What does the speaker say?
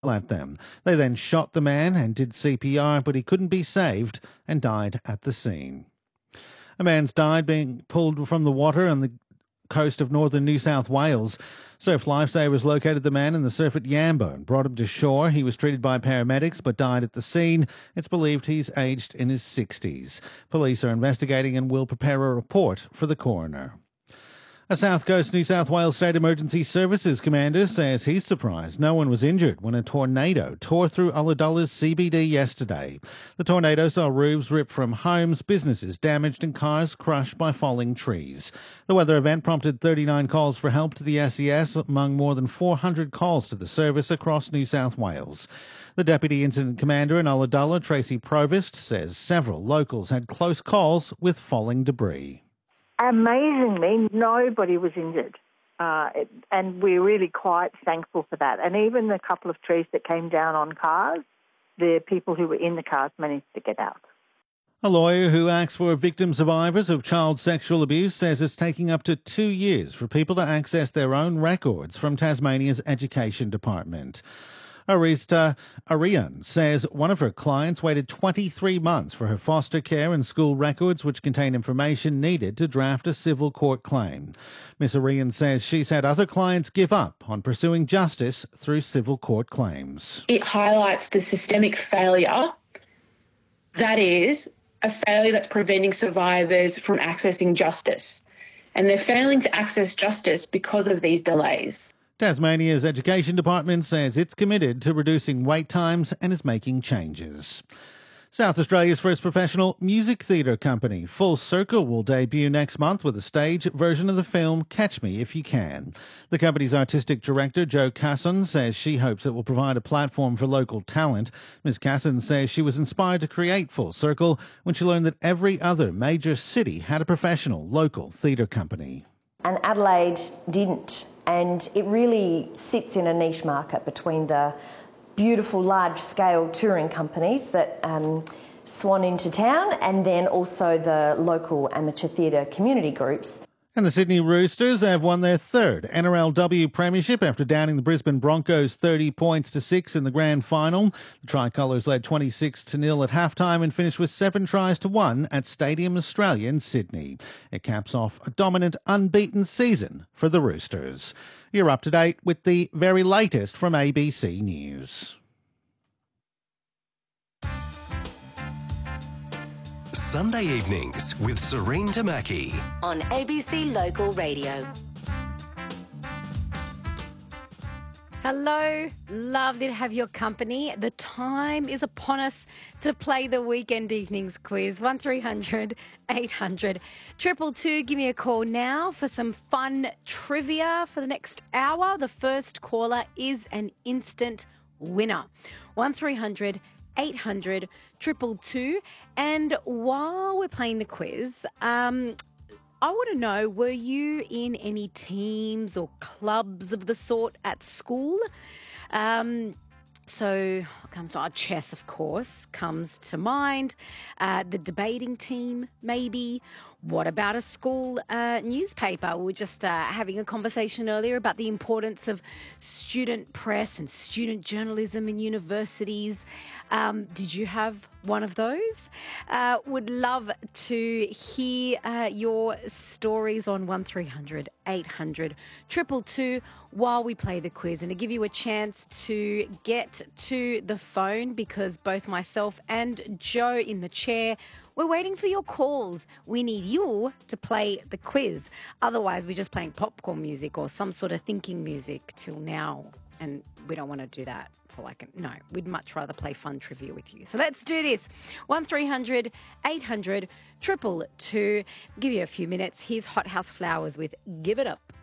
at them. They then shot the man and did CPR, but he couldn't be saved and died at the scene. A man's died being pulled from the water on the coast of northern New South Wales. Surf lifesavers located the man in the surf at Yamba and brought him to shore. He was treated by paramedics but died at the scene. It's believed he's aged in his 60s. Police are investigating and will prepare a report for the coroner. A South Coast New South Wales State Emergency Services commander says he's surprised no one was injured when a tornado tore through Ulladulla's CBD yesterday. The tornado saw roofs ripped from homes, businesses damaged and cars crushed by falling trees. The weather event prompted 39 calls for help to the SES among more than 400 calls to the service across New South Wales. The Deputy Incident Commander in Ulladulla, Tracy Provost, says several locals had close calls with falling debris. Amazingly, nobody was injured, and we're really quite thankful for that. And even the couple of trees that came down on cars, the people who were in the cars managed to get out. A lawyer who acts for victim survivors of child sexual abuse says it's taking up to 2 years for people to access their own records from Tasmania's Education Department. Arista Arian says one of her clients waited 23 months for her foster care and school records, which contain information needed to draft a civil court claim. Ms. Arian says she's had other clients give up on pursuing justice through civil court claims. It highlights the systemic failure, that is, a failure that's preventing survivors from accessing justice. And they're failing to access justice because of these delays. Tasmania's Education Department says it's committed to reducing wait times and is making changes. South Australia's first professional music theatre company, Full Circle, will debut next month with a stage version of the film Catch Me If You Can. The company's artistic director, Jo Casson, says she hopes it will provide a platform for local talent. Ms. Casson says she was inspired to create Full Circle when she learned that every other major city had a professional local theatre company. And Adelaide didn't. And it really sits in a niche market between the beautiful large-scale touring companies that swan into town and then also the local amateur theatre community groups. And the Sydney Roosters have won their third NRLW premiership after downing the Brisbane Broncos 30 points to 6 in the grand final. The Tricolours led 26-0 at halftime and finished with 7 tries to 1 at Stadium Australia in Sydney. It caps off a dominant, unbeaten season for the Roosters. You're up to date with the very latest from ABC News. Sunday evenings with Serene Tamaki on ABC Local Radio. Hello, lovely to have your company. The time is upon us to play the weekend evenings quiz. 1300 800 222. Give me a call now for some fun trivia for the next hour. The first caller is an instant winner. 1300 800 222. And while we're playing the quiz, I want to know, were you in any teams or clubs of the sort at school? So what comes to mind? Chess, of course, comes to mind. The debating team, maybe. What about a school newspaper? We were just having a conversation earlier about the importance of student press and student journalism in universities. Did you have one of those? Would love to hear your stories on 1300 800 222 while we play the quiz, and to give you a chance to get to the phone, because both myself and Joe in the chair, we're waiting for your calls. We need you to play the quiz. Otherwise, we're just playing popcorn music or some sort of thinking music till now. And we don't want to do that for no, we'd much rather play fun trivia with you. So let's do this. 1300 800 222. Give you a few minutes. Here's Hot House Flowers with Give It Up.